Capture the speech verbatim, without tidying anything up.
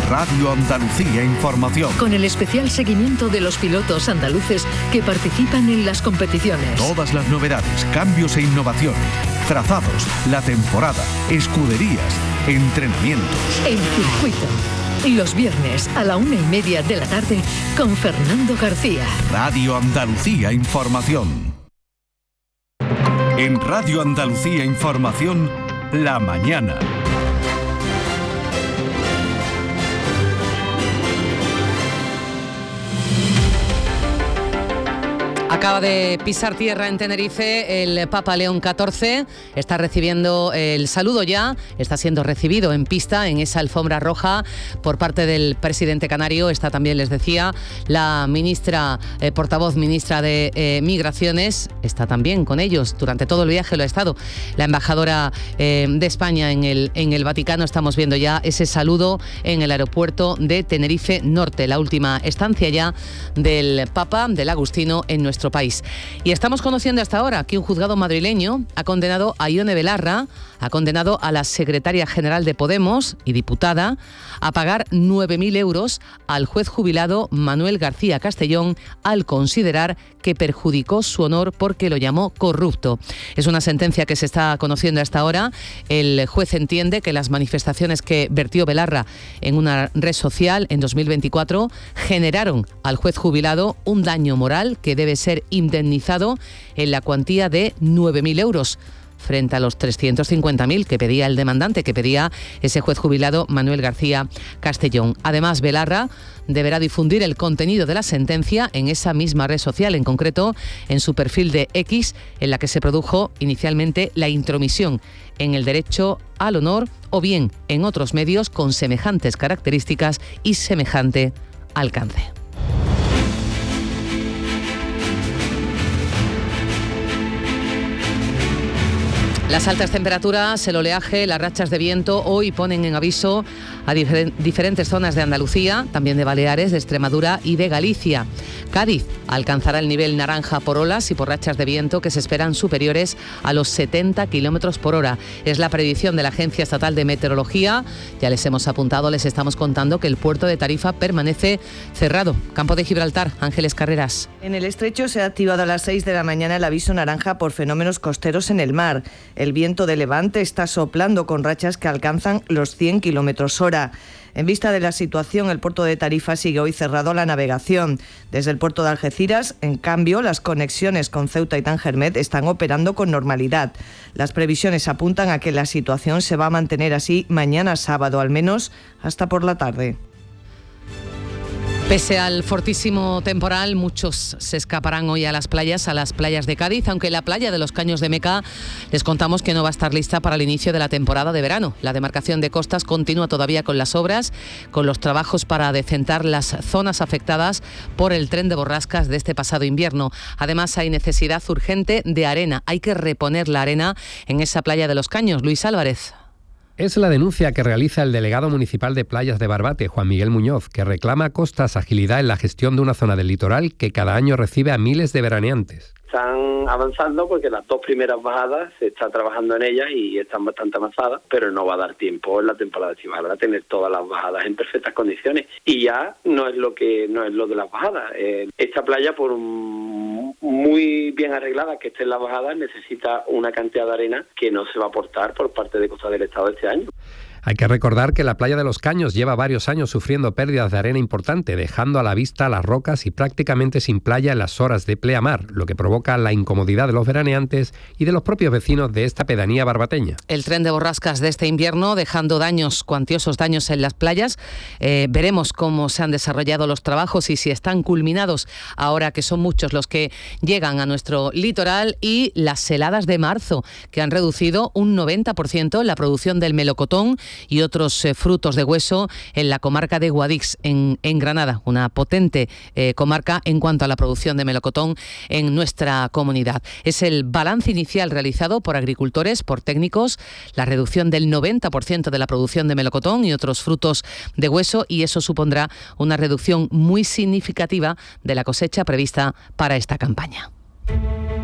Radio Andalucía Información. Con el especial seguimiento de los pilotos andaluces que participan en las competiciones. Todas las novedades, cambios e innovaciones, trazados, la temporada, escuderías, entrenamientos. El circuito. Los viernes a la una y media de la tarde con Fernando García. Radio Andalucía Información. En Radio Andalucía Información, La Mañana. Acaba de pisar tierra en Tenerife el Papa León catorce, está recibiendo el saludo ya, está siendo recibido en pista en esa alfombra roja por parte del presidente canario. Está también, les decía, la ministra, eh, portavoz ministra de eh, Migraciones, está también con ellos durante todo el viaje, lo ha estado la embajadora eh, de España en el, en el Vaticano. Estamos viendo ya ese saludo en el aeropuerto de Tenerife Norte, la última estancia ya del Papa, del Agustino, en nuestro país. Y estamos conociendo hasta ahora que un juzgado madrileño ha condenado a Ione Belarra, ha condenado a la secretaria general de Podemos y diputada a pagar nueve mil euros al juez jubilado Manuel García Castellón al considerar que perjudicó su honor porque lo llamó corrupto. Es una sentencia que se está conociendo hasta ahora. El juez entiende que las manifestaciones que vertió Belarra en una red social en dos mil veinticuatro generaron al juez jubilado un daño moral que debe ser indemnizado en la cuantía de nueve mil euros. Frente a los trescientos cincuenta mil que pedía el demandante, que pedía ese juez jubilado Manuel García Castellón. Además, Belarra deberá difundir el contenido de la sentencia en esa misma red social, en concreto en su perfil de X, en la que se produjo inicialmente la intromisión en el derecho al honor, o bien en otros medios con semejantes características y semejante alcance. Las altas temperaturas, el oleaje, las rachas de viento hoy ponen en aviso a difer- diferentes zonas de Andalucía, también de Baleares, de Extremadura y de Galicia. Cádiz alcanzará el nivel naranja por olas y por rachas de viento que se esperan superiores a los setenta kilómetros por hora. Es la predicción de la Agencia Estatal de Meteorología. Ya les hemos apuntado, les estamos contando que el puerto de Tarifa permanece cerrado. Campo de Gibraltar, Ángeles Carreras. En el estrecho se ha activado a las seis de la mañana el aviso naranja por fenómenos costeros en el mar. El viento de levante está soplando con rachas que alcanzan los cien kilómetros hora. En vista de la situación, el puerto de Tarifa sigue hoy cerrado a la navegación. Desde el puerto de Algeciras, en cambio, las conexiones con Ceuta y Tangermet están operando con normalidad. Las previsiones apuntan a que la situación se va a mantener así mañana sábado, al menos hasta por la tarde. Pese al fortísimo temporal, muchos se escaparán hoy a las playas, a las playas de Cádiz, aunque la playa de los Caños de Meca les contamos que no va a estar lista para el inicio de la temporada de verano. La demarcación de costas continúa todavía con las obras, con los trabajos para decentar las zonas afectadas por el tren de borrascas de este pasado invierno. Además, hay necesidad urgente de arena. Hay que reponer la arena en esa playa de los Caños. Luis Álvarez. Es la denuncia que realiza el delegado municipal de Playas de Barbate, Juan Miguel Muñoz, que reclama a Costas agilidad en la gestión de una zona del litoral que cada año recibe a miles de veraneantes. Están avanzando porque las dos primeras bajadas se está trabajando en ellas y están bastante avanzadas, pero no va a dar tiempo en la temporada estival a tener todas las bajadas en perfectas condiciones. Y ya no es lo que no es lo de las bajadas. Eh, esta playa, por un, muy bien arreglada que esté en las bajadas, necesita una cantidad de arena que no se va a aportar por parte de Costa del Estado este año. Hay que recordar que la playa de los Caños lleva varios años sufriendo pérdidas de arena importante, dejando a la vista las rocas y prácticamente sin playa en las horas de pleamar, lo que provoca la incomodidad de los veraneantes y de los propios vecinos de esta pedanía barbateña. El tren de borrascas de este invierno dejando daños, cuantiosos daños en las playas. Eh, veremos cómo se han desarrollado los trabajos y si están culminados ahora que son muchos los que llegan a nuestro litoral, y las heladas de marzo que han reducido un noventa por ciento la producción del melocotón y otros eh, frutos de hueso en la comarca de Guadix, en, en Granada, una potente eh, comarca en cuanto a la producción de melocotón en nuestra comunidad. Es el balance inicial realizado por agricultores, por técnicos, la reducción del noventa por ciento de la producción de melocotón y otros frutos de hueso, y eso supondrá una reducción muy significativa de la cosecha prevista para esta campaña.